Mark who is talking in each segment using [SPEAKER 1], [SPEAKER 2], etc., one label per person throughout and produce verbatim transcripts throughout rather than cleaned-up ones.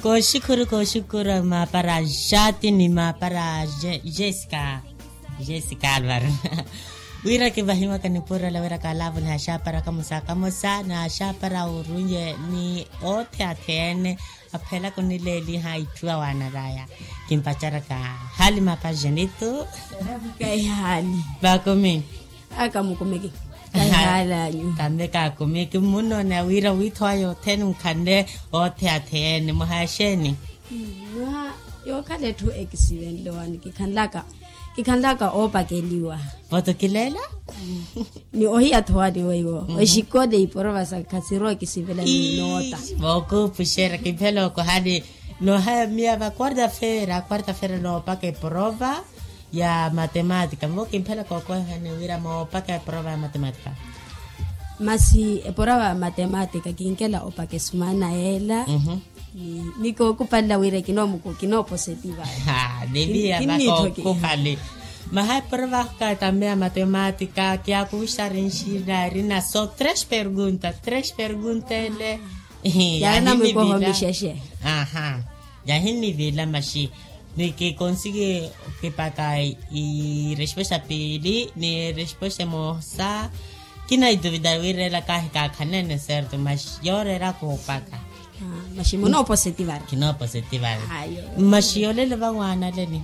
[SPEAKER 1] Koshukuru koshukuru ma para Jati ni ma para Jessica Jessica Alvaro. Wira ke bahima kanipura la wira kalavu na sha para kamusa kamusa na sha para urunye ni ote atene apela kunileli haitua wanaraya kimpachara ka hali mapa jenito
[SPEAKER 2] kai hali
[SPEAKER 1] bakomi
[SPEAKER 2] akamukomeki kai hali
[SPEAKER 1] tambe ka komeki muno na wira witwayo tenu kande ote atene muhasheni
[SPEAKER 2] na yo kale tu excellent lwani kikhandlaka kikhandlaka opa keliwa
[SPEAKER 1] foto kilela
[SPEAKER 2] ni ohi athwadi weyo oshikode iporova sa kasiro kisivela ni nota
[SPEAKER 1] boko pushera kipelo ko hadi no ha mia va quarta feira quarta feira no pa che prova ya matematica mo kipelo ko ko hane wira mo pa che prova ya matematica
[SPEAKER 2] masi e prova matematica kinkela opa ke sumana ela mhm niko kupanda wira kinomo ko kino positiva
[SPEAKER 1] ha devia va ko kupale ma prova ka também a matemática que a custa ensinar rina só três perguntas três perguntas ele
[SPEAKER 2] ya na me ko homisheshe
[SPEAKER 1] aha ya hini vila mashi ni que consigue que pakai e resposta pili ni resposta moça que na dúvida wira la ka ka kanene certo mas yo era ko paka
[SPEAKER 2] mashi mono positiva
[SPEAKER 1] kino positiva mashi ole le bangwana leni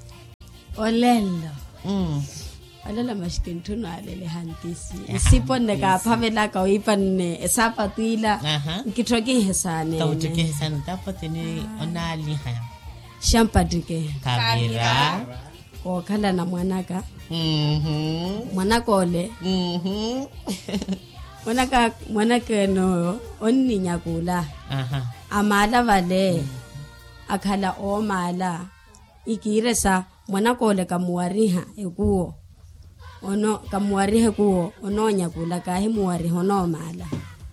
[SPEAKER 2] olelo
[SPEAKER 1] mm
[SPEAKER 2] alala mashkin tuna alele hantisi isipone ka phamela ka ipanne esapatila kithoki hesane
[SPEAKER 1] ka utike hesane tapatini onali ha
[SPEAKER 2] shampatike
[SPEAKER 1] kabira
[SPEAKER 2] ko khala na mwanaka
[SPEAKER 1] mhm
[SPEAKER 2] mwanaka ole
[SPEAKER 1] mhm
[SPEAKER 2] mwanaka mwanaka no onni nyakula
[SPEAKER 1] aha
[SPEAKER 2] amala vale akhala o mala ikiresa mwanaka ole kamuariha ekuo ono kamuarihe kuo ono nyakula kahi muari hono mala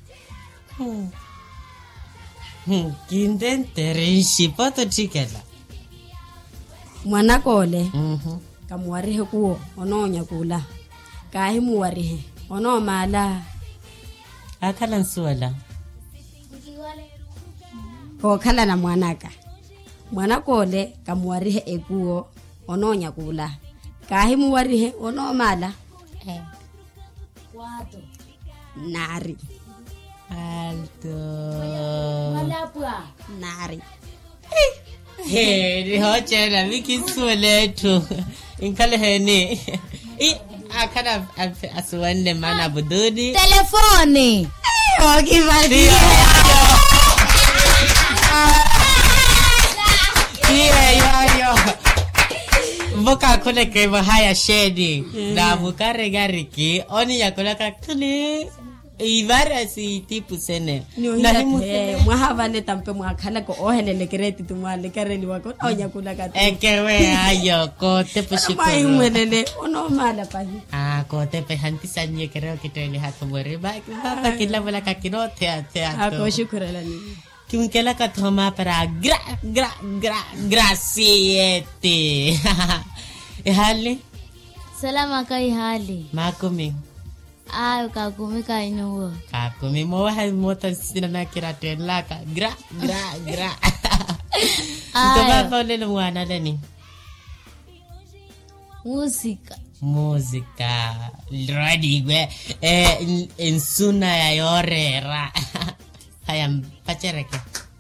[SPEAKER 1] hmm hmm kindente rishi poto tikela
[SPEAKER 2] mwanaka ole
[SPEAKER 1] mhm
[SPEAKER 2] kamuarihe kuo ono nyakula kahi muarihe ono mala
[SPEAKER 1] akala nsuala
[SPEAKER 2] ko khala na mwanaka mwanaka ole kamuarihe ekuo ono nyakula kahi muarihe ono mala
[SPEAKER 1] eh
[SPEAKER 2] cuatro nari
[SPEAKER 1] alto
[SPEAKER 2] malapua nari
[SPEAKER 1] he ni hoche na wiki sueletu inkale heni i akana asuande mana bududi
[SPEAKER 2] telefoni okivali
[SPEAKER 1] yeah yo yo boka kule ke bahaya shedi na bukare gariki oni yakola kakule ibara si tipu sene
[SPEAKER 2] na himu mwahavale tampe mwakhala ko ohelele kreti tumale kareli wako onya kula ka
[SPEAKER 1] ekewe ayo ko tepe shikoro
[SPEAKER 2] mai mwelele ono mala pahi
[SPEAKER 1] ah ko tepe hanti sanye creo que te le hato moriba papa kila bola ka kino te te
[SPEAKER 2] ako shukrala ni
[SPEAKER 1] kimkela ka thoma para gra gra gra graciete ehali
[SPEAKER 3] salama kai hali
[SPEAKER 1] makumi
[SPEAKER 3] ayo kakumi kai no
[SPEAKER 1] kakumi mo ha mota sina na kirate la ka gra gra gra to ba pa le mwana leni
[SPEAKER 3] música
[SPEAKER 1] música radigue eh insuna ya yorera hayam pachereke